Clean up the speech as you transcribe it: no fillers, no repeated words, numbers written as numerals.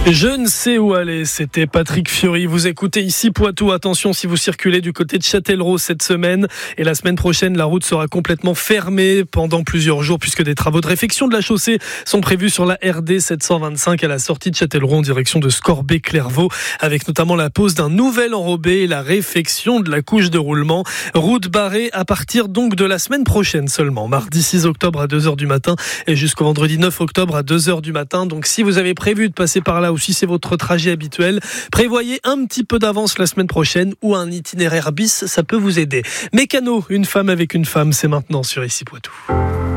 Je ne sais où aller, c'était Patrick Fiori. Vous écoutez ici Poitou. Attention si vous circulez du côté de Châtellerault cette semaine. Et la semaine prochaine, la route sera complètement fermée pendant plusieurs jours puisque des travaux de réfection de la chaussée sont prévus sur la RD 725 à la sortie de Châtellerault en direction de Scorbé-Clairvaux, avec notamment la pose d'un nouvel enrobé et la réfection de la couche de roulement. Route barrée à partir donc de la semaine prochaine seulement, mardi 6 octobre à 2h du matin et jusqu'au vendredi 9 octobre à 2h du matin. Donc si vous avez prévu de passer par là ou si c'est votre trajet habituel, prévoyez un petit peu d'avance la semaine prochaine ou un itinéraire bis, ça peut vous aider. Mécano, une femme avec une femme, c'est maintenant sur Ici Poitou.